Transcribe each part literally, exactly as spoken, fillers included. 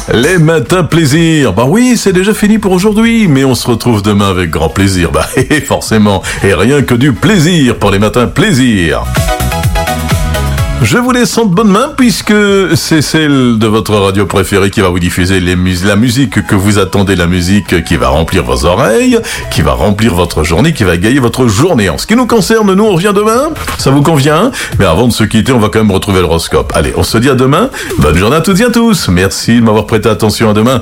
Les matins plaisir. Bah oui, c'est déjà fini pour aujourd'hui, mais on se retrouve demain avec grand plaisir. Bah forcément, et rien que du plaisir pour les matins plaisir. Je vous laisse en de bonnes mains puisque c'est celle de votre radio préférée qui va vous diffuser les mus- la musique que vous attendez, la musique qui va remplir vos oreilles, qui va remplir votre journée, qui va égayer votre journée. En ce qui nous concerne, nous on revient demain, ça vous convient? Mais avant de se quitter, on va quand même retrouver l'horoscope. Allez, on se dit à demain, bonne journée à toutes et à tous, merci de m'avoir prêté attention, à demain.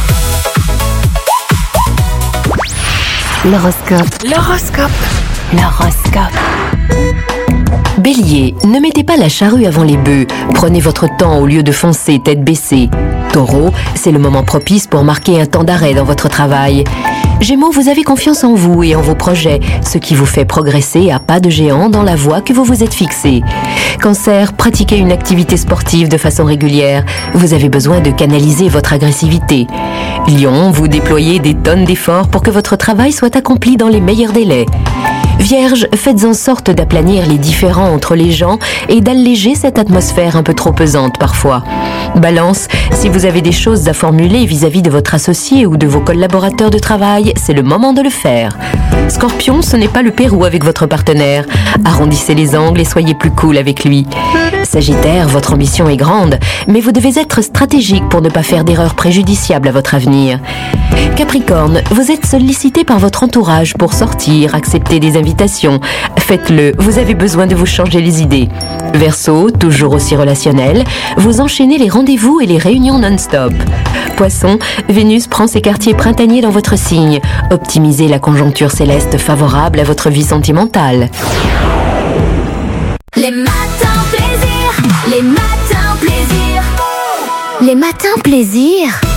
L'horoscope. L'horoscope. L'horoscope. Bélier, ne mettez pas la charrue avant les bœufs. Prenez votre temps au lieu de foncer tête baissée. Taureau, c'est le moment propice pour marquer un temps d'arrêt dans votre travail. Gémeaux, vous avez confiance en vous et en vos projets, ce qui vous fait progresser à pas de géant dans la voie que vous vous êtes fixée. Cancer, pratiquez une activité sportive de façon régulière. Vous avez besoin de canaliser votre agressivité. Lion, vous déployez des tonnes d'efforts pour que votre travail soit accompli dans les meilleurs délais. Vierge, faites en sorte d'aplanir les différends entre les gens et d'alléger cette atmosphère un peu trop pesante parfois. Balance, si vous avez des choses à formuler vis-à-vis de votre associé ou de vos collaborateurs de travail, c'est le moment de le faire. Scorpion, ce n'est pas le Pérou avec votre partenaire. Arrondissez les angles et soyez plus cool avec lui. Sagittaire, votre ambition est grande, mais vous devez être stratégique pour ne pas faire d'erreurs préjudiciables à votre avenir. Capricorne, vous êtes sollicité par votre entourage pour sortir, accepter des invitations. Faites-le, vous avez besoin de vous changer les idées. Verseau, toujours aussi relationnel, vous enchaînez les rendez-vous et les réunions non-stop. Poisson, Vénus prend ses quartiers printaniers dans votre signe. Optimisez la conjoncture céleste favorable à votre vie sentimentale. Les matins plaisir, les matins plaisir, les matins plaisir.